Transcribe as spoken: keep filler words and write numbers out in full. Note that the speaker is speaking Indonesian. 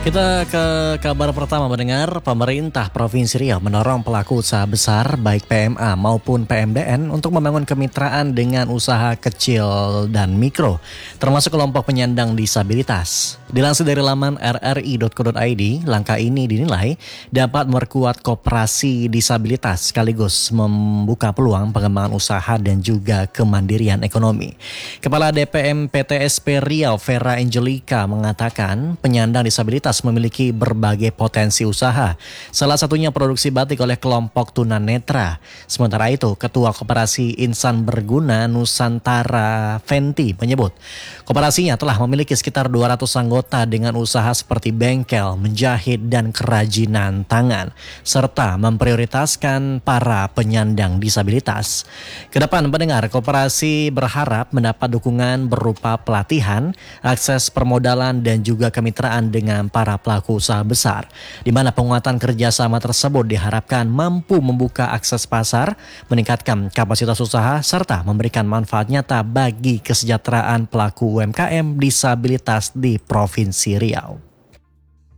Kita ke kabar pertama mendengar pemerintah Provinsi Riau mendorong pelaku usaha besar baik P M A maupun P M D N untuk membangun kemitraan dengan usaha kecil dan mikro, termasuk kelompok penyandang disabilitas. Dilansir dari laman r r i dot co dot i d, langkah ini dinilai dapat memperkuat koperasi disabilitas sekaligus membuka peluang pengembangan usaha dan juga kemandirian ekonomi. Kepala D P M P T S P Riau Vera Angelica mengatakan penyandang disabilitas memiliki berbagai potensi usaha. Salah satunya produksi batik oleh kelompok tunanetra. Sementara itu, Ketua Koperasi Insan Berguna Nusantara Fenty menyebut, koperasinya telah memiliki sekitar dua ratus anggota dengan usaha seperti bengkel, menjahit, dan kerajinan tangan, serta memprioritaskan para penyandang disabilitas. Kedepan pendengar, koperasi berharap mendapat dukungan berupa pelatihan, akses permodalan, dan juga kemitraan dengan para pelaku usaha besar, di mana penguatan kerjasama tersebut diharapkan mampu membuka akses pasar, meningkatkan kapasitas usaha, serta memberikan manfaat nyata bagi kesejahteraan pelaku U M K M disabilitas di Provinsi Riau.